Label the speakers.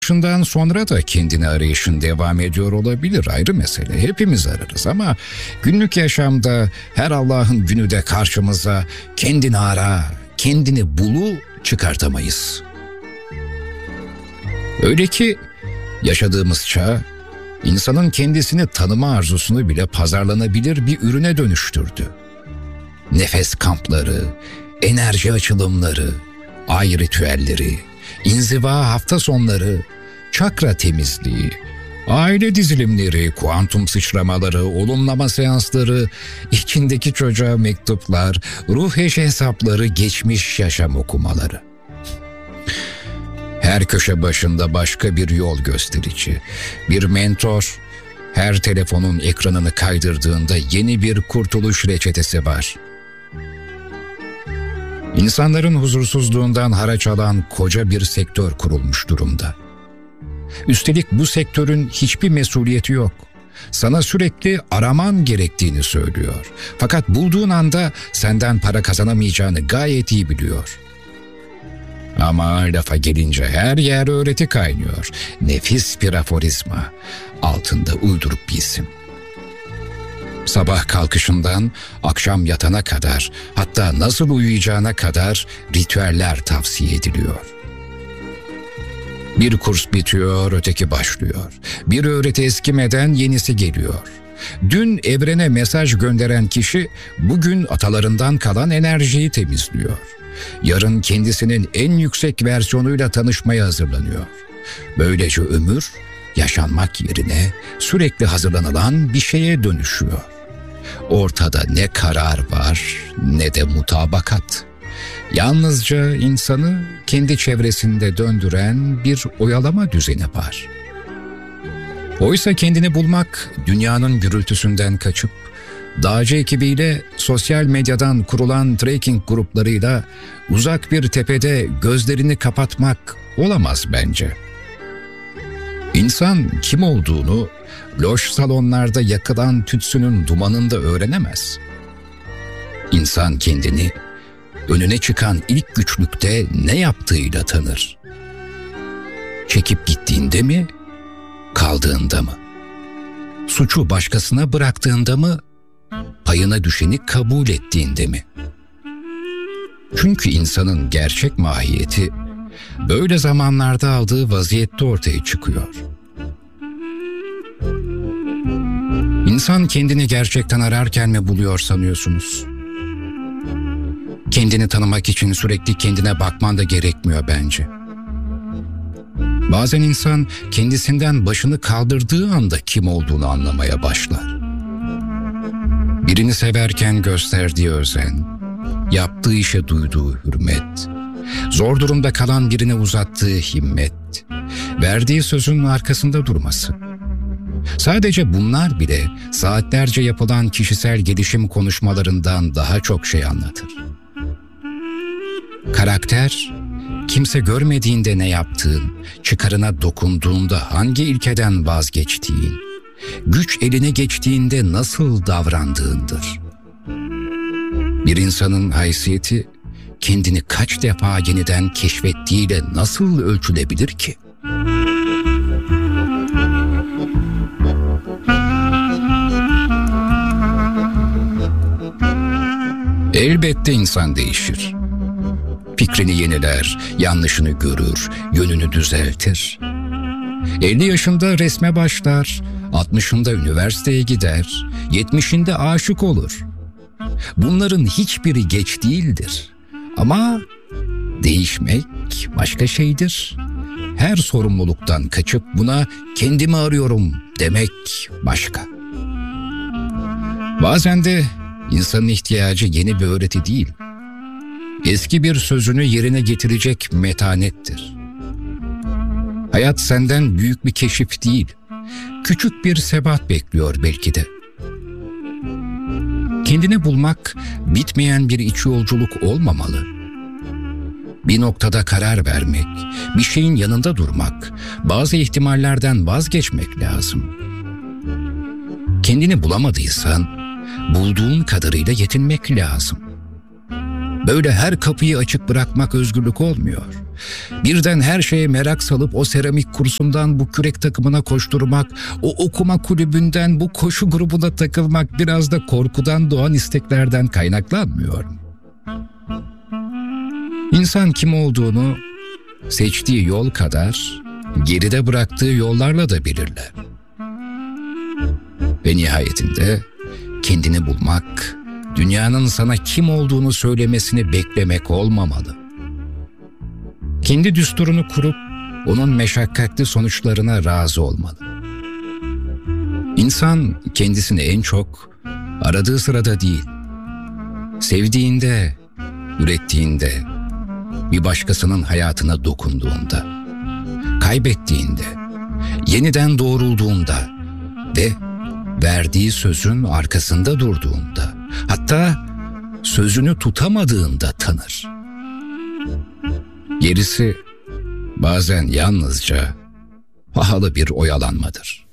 Speaker 1: Şundan sonra da kendini arayışın devam ediyor olabilir, ayrı mesele. Hepimiz ararız ama günlük yaşamda her Allah'ın günü de karşımıza kendini ara, kendini bulu çıkartamayız. Öyle ki yaşadığımız çağ insanın kendisini tanıma arzusunu bile pazarlanabilir bir ürüne dönüştürdü. Nefes kampları, enerji açılımları, ay ritüelleri, inziva hafta sonları, çakra temizliği, aile dizilimleri, kuantum sıçramaları, olumlama seansları, içindeki çocuğa mektuplar, ruh eşi hesapları, geçmiş yaşam okumaları. Her köşe başında başka bir yol gösterici, bir mentor, her telefonun ekranını kaydırdığında yeni bir kurtuluş reçetesi var. İnsanların huzursuzluğundan haraç alan koca bir sektör kurulmuş durumda. Üstelik bu sektörün hiçbir mesuliyeti yok. Sana sürekli araman gerektiğini söylüyor. Fakat bulduğun anda senden para kazanamayacağını gayet iyi biliyor. Ama lafa gelince her yer öğreti kaynıyor. Nefis bir aforizma, altında uydurup bir isim. Sabah kalkışından akşam yatana kadar, hatta nasıl uyuyacağına kadar ritüeller tavsiye ediliyor. Bir kurs bitiyor, öteki başlıyor. Bir öğreti eskimeden yenisi geliyor. Dün evrene mesaj gönderen kişi bugün atalarından kalan enerjiyi temizliyor. Yarın kendisinin en yüksek versiyonuyla tanışmaya hazırlanıyor. Böylece ömür yaşanmak yerine sürekli hazırlanılan bir şeye dönüşüyor. Ortada ne karar var ne de mutabakat. Yalnızca insanı kendi çevresinde döndüren bir oyalama düzeni var. Oysa kendini bulmak dünyanın gürültüsünden kaçıp dağcı ekibiyle sosyal medyadan kurulan trekking gruplarıyla uzak bir tepede gözlerini kapatmak olamaz bence. İnsan kim olduğunu loş salonlarda yakılan tütsünün dumanında öğrenemez. İnsan kendini önüne çıkan ilk güçlükte ne yaptığıyla tanır. Çekip gittiğinde mi, kaldığında mı? Suçu başkasına bıraktığında mı, payına düşeni kabul ettiğinde mi? Çünkü insanın gerçek mahiyeti böyle zamanlarda aldığı vaziyette ortaya çıkıyor. İnsan kendini gerçekten ararken mi buluyor sanıyorsunuz? Kendini tanımak için sürekli kendine bakman da gerekmiyor bence. Bazen insan kendisinden başını kaldırdığı anda kim olduğunu anlamaya başlar. Birini severken gösterdiği özen, yaptığı işe duyduğu hürmet, zor durumda kalan birine uzattığı himmet, verdiği sözün arkasında durması. Sadece bunlar bile saatlerce yapılan kişisel gelişim konuşmalarından daha çok şey anlatır. Karakter, kimse görmediğinde ne yaptığın, çıkarına dokunduğunda hangi ilkeden vazgeçtiğin, güç eline geçtiğinde nasıl davrandığındır. Bir insanın haysiyeti, kendini kaç defa yeniden keşfettiğiyle nasıl ölçülebilir ki? Elbette insan değişir. Fikrini yeniler, yanlışını görür, yönünü düzeltir. 50 yaşında resme başlar, 60'ında üniversiteye gider, 70'inde aşık olur. Bunların hiçbiri geç değildir. Ama değişmek başka şeydir. Her sorumluluktan kaçıp buna kendimi arıyorum demek başka. Bazen de insanın ihtiyacı yeni bir öğreti değil, eski bir sözünü yerine getirecek metanettir. Hayat senden büyük bir keşif değil, küçük bir sebat bekliyor belki de. Kendini bulmak bitmeyen bir iç yolculuk olmamalı. Bir noktada karar vermek, bir şeyin yanında durmak, bazı ihtimallerden vazgeçmek lazım. Kendini bulamadıysan, bulduğun kadarıyla yetinmek lazım. Böyle her kapıyı açık bırakmak özgürlük olmuyor. Birden her şeye merak salıp o seramik kursundan bu kürek takımına koşturmak, o okuma kulübünden bu koşu grubuna takılmak biraz da korkudan doğan isteklerden kaynaklanmıyor mu? İnsan kim olduğunu seçtiği yol kadar geride bıraktığı yollarla da belirler. Ve nihayetinde kendini bulmak, dünyanın sana kim olduğunu söylemesini beklemek olmamalı. Kendi düsturunu kurup onun meşakkatli sonuçlarına razı olmalı. İnsan kendisini en çok aradığı sırada değil, sevdiğinde, ürettiğinde, bir başkasının hayatına dokunduğunda, kaybettiğinde, yeniden doğrulduğunda ve verdiği sözün arkasında durduğunda, hatta sözünü tutamadığında tanır. Gerisi bazen yalnızca pahalı bir oyalanmadır.